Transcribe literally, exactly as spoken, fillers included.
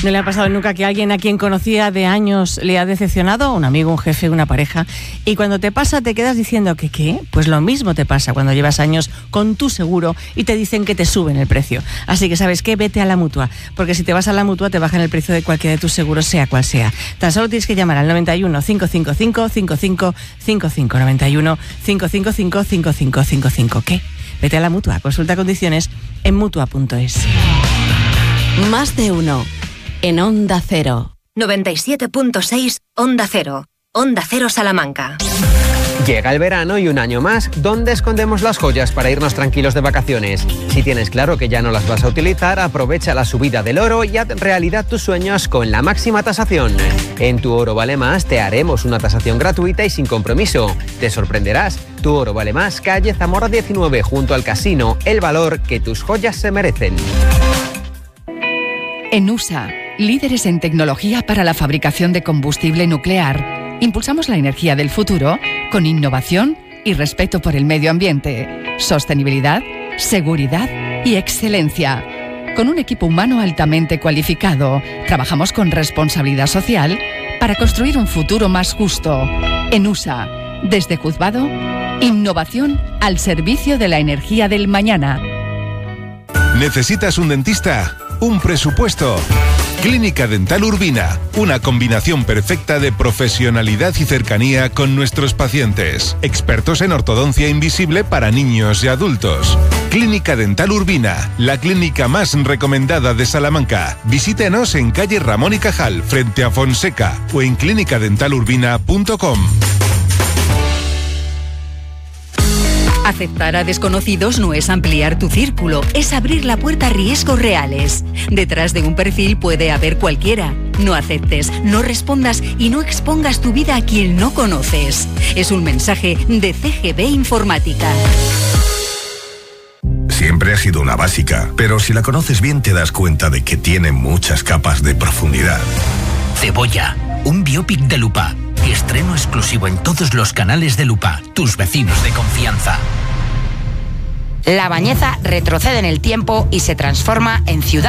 ¿No le ha pasado nunca que alguien a quien conocía de años le ha decepcionado? Un amigo, un jefe, una pareja. Y cuando te pasa te quedas diciendo que ¿qué? Pues lo mismo te pasa cuando llevas años con tu seguro y te dicen que te suben el precio. Así que, ¿sabes qué? Vete a la Mutua. Porque si te vas a la Mutua te bajan el precio de cualquiera de tus seguros, sea cual sea. Tan solo tienes que llamar al noventa y uno, cinco cinco cinco, cinco cinco cinco cinco. noventa y uno, cinco cinco cinco, cinco cinco cinco cinco. ¿Qué? Vete a la Mutua. Consulta condiciones en mutua punto es. Más de uno. En Onda Cero. noventa y siete punto seis Onda Cero. Onda Cero Salamanca. Llega el verano y un año más, ¿dónde escondemos las joyas para irnos tranquilos de vacaciones? Si tienes claro que ya no las vas a utilizar, aprovecha la subida del oro y haz realidad tus sueños con la máxima tasación. En Tu Oro Vale Más te haremos una tasación gratuita y sin compromiso. Te sorprenderás. Tu Oro Vale Más, calle Zamora diecinueve, junto al casino. El valor que tus joyas se merecen. En U S A, líderes en tecnología para la fabricación de combustible nuclear, impulsamos la energía del futuro con innovación y respeto por el medio ambiente, sostenibilidad, seguridad y excelencia. Con un equipo humano altamente cualificado, trabajamos con responsabilidad social para construir un futuro más justo. En U S A, desde Juzgado, innovación al servicio de la energía del mañana. ¿Necesitas un dentista? Un presupuesto. Clínica Dental Urbina, una combinación perfecta de profesionalidad y cercanía con nuestros pacientes. Expertos en ortodoncia invisible para niños y adultos. Clínica Dental Urbina, la clínica más recomendada de Salamanca. Visítenos en calle Ramón y Cajal, frente a Fonseca, o en clínica dental urbina punto com. Aceptar a desconocidos no es ampliar tu círculo, es abrir la puerta a riesgos reales. Detrás de un perfil puede haber cualquiera. No aceptes, no respondas y no expongas tu vida a quien no conoces. Es un mensaje de C G B Informática. Siempre ha sido una básica, pero si la conoces bien te das cuenta de que tiene muchas capas de profundidad. Cebolla, un biopic de Lupa. Estreno exclusivo en todos los canales de Lupa, tus vecinos de confianza. La Bañeza retrocede en el tiempo y se transforma en ciudad